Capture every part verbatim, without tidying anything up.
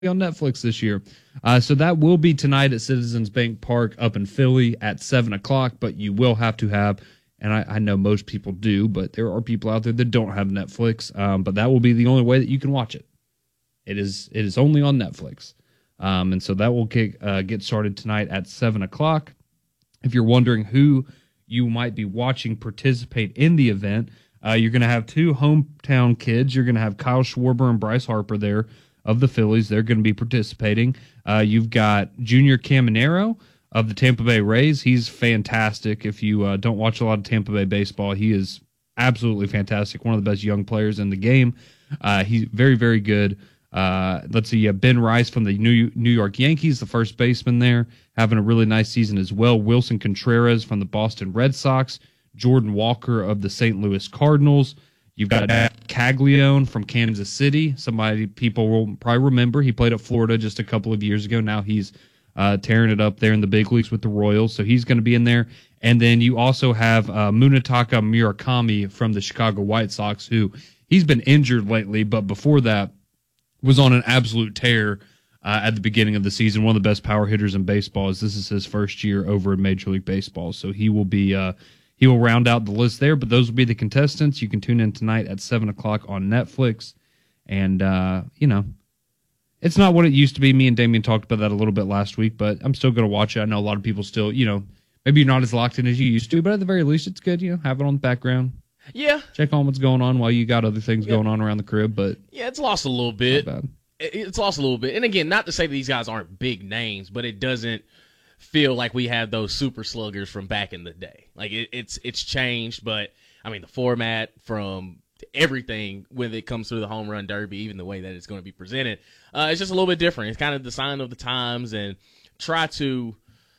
on Netflix this year. Uh, so that will be tonight at Citizens Bank Park up in Philly at seven o'clock, but you will have to have, and I, I know most people do, but there are people out there that don't have Netflix, um, but that will be the only way that you can watch it. It is it is only on Netflix. Um, and so that will kick, uh, get started tonight at seven o'clock. If you're wondering who you might be watching participate in the event, uh, you're going to have two hometown kids. You're going to have Kyle Schwarber and Bryce Harper there of the Phillies. They're going to be participating. Uh, you've got Junior Caminero of the Tampa Bay Rays. He's fantastic. If you uh, don't watch a lot of Tampa Bay baseball, he is absolutely fantastic. One of the best young players in the game. Uh, he's very, very good. Uh, let's see, uh, Ben Rice from the New New York Yankees, the first baseman there, having a really nice season as well. Wilson Contreras from the Boston Red Sox. Jordan Walker of the Saint Louis Cardinals. You've got Caglione from Kansas City, somebody people will probably remember. He played at Florida just a couple of years ago. Now he's uh, tearing it up there in the big leagues with the Royals, so he's going to be in there. And then you also have uh, Munetaka Murakami from the Chicago White Sox, who he's been injured lately, but before that was on an absolute tear uh, at the beginning of the season. One of the best power hitters in baseball. As this is his first year over in Major League Baseball, so he will be uh, he will round out the list there. But those will be the contestants. You can tune in tonight at seven o'clock on Netflix, and uh, you know, it's not what it used to be. Me and Damian talked about that a little bit last week, but I'm still going to watch it. I know a lot of people still, you know, maybe you're not as locked in as you used to, but at the very least, it's good. You know, have it on the background. Yeah. Check on what's going on while you got other things yeah. going on around the crib. But yeah, it's lost a little bit. It's lost a little bit. And again, not to say that these guys aren't big names, but it doesn't feel like we have those super sluggers from back in the day. Like it, it's it's changed, but I mean the format from everything when it comes to the home run derby, even the way that it's going to be presented, uh, it's just a little bit different. It's kind of the sign of the times, and try to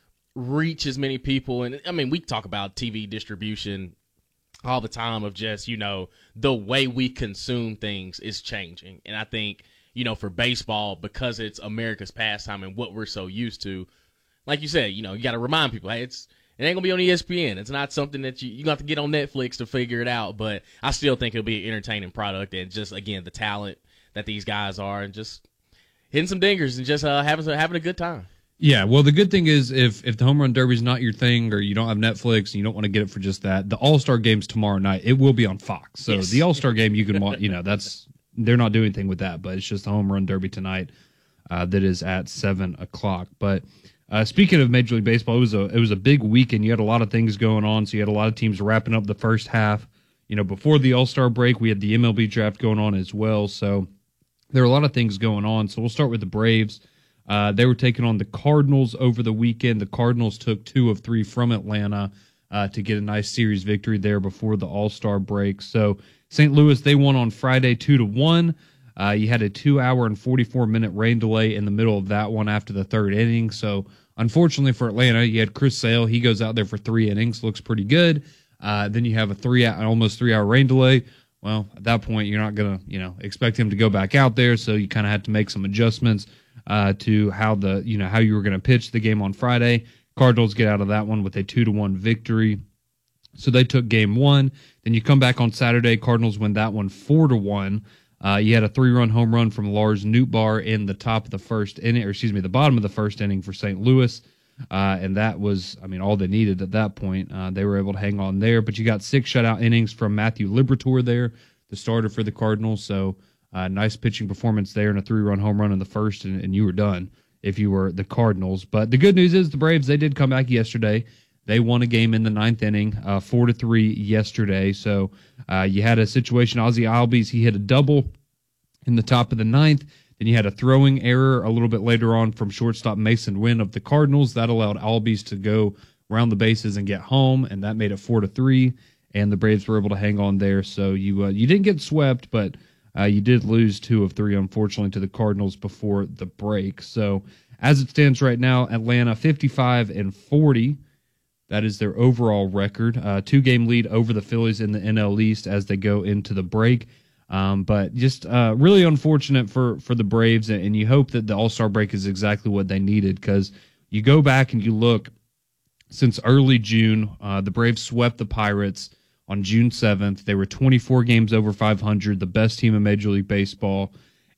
reach as many people. And I mean, we talk about T V distribution all the time of just, you know, the way we consume things is changing. And I think, you know, for baseball, because it's America's pastime and what we're so used to, like you said, you know, you got to remind people, hey, it's it ain't going to be on E S P N. It's not something that you, you got to get on Netflix to figure it out. But I still think it'll be an entertaining product, and just, again, the talent that these guys are, and just hitting some dingers and just uh, having, having a good time. Yeah, well, the good thing is if, if the home run derby is not your thing, or you don't have Netflix and you don't want to get it for just that, the All-Star game's tomorrow night. It will be on Fox. So yes. The All-Star game you can watch, you know, that's they're not doing anything with that, but it's just the home run derby tonight uh, that is at seven o'clock. But uh, speaking of Major League Baseball, it was a it was a big weekend. You had a lot of things going on, so you had a lot of teams wrapping up the first half. You know, before the All-Star break, we had the M L B draft going on as well. So there are a lot of things going on. So we'll start with the Braves. Uh, they were taking on the Cardinals over the weekend. The Cardinals took two of three from Atlanta uh, to get a nice series victory there before the All-Star break. So Saint Louis, they won on Friday two to one. Uh, you had a two-hour and forty-four minute rain delay in the middle of that one after the third inning. So unfortunately for Atlanta, you had Chris Sale. He goes out there for three innings, looks pretty good. Uh, then you have a three, almost three-hour rain delay. Well, at that point, you're not going to, you know, expect him to go back out there. So you kind of had to make some adjustments uh, to how the, you know, how you were going to pitch the game on Friday. Cardinals get out of that one with a two to one victory. So they took game one. Then you come back on Saturday. Cardinals win that one four to one. Uh, you had a three-run home run from Lars Nootbaar in the top of the first inning, or excuse me, the bottom of the first inning for Saint Louis. Uh, and that was, I mean, all they needed at that point. Uh, they were able to hang on there. But you got six shutout innings from Matthew Liberatore there, the starter for the Cardinals. So uh, nice pitching performance there, and a three-run home run in the first, and, and you were done if you were the Cardinals. But the good news is the Braves, they did come back yesterday. They won a game in the ninth inning, uh, four to three yesterday. So uh, you had a situation, Ozzie Albies, he hit a double in the top of the ninth. Then you had a throwing error a little bit later on from shortstop Mason Wynn of the Cardinals. That allowed Albies to go around the bases and get home, and that made it four to three. And the Braves were able to hang on there. So you uh, you didn't get swept, but uh, you did lose two of three, unfortunately, to the Cardinals before the break. So as it stands right now, Atlanta fifty-five and forty. That is their overall record. Uh, two-game lead over the Phillies in the N L East as they go into the break. Um, but just uh, really unfortunate for, for the Braves, and you hope that the All-Star break is exactly what they needed, because you go back and you look, since early June, uh, the Braves swept the Pirates on June seventh. They were twenty-four games over five hundred, the best team in Major League Baseball,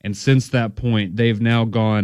And since that point, they've now gone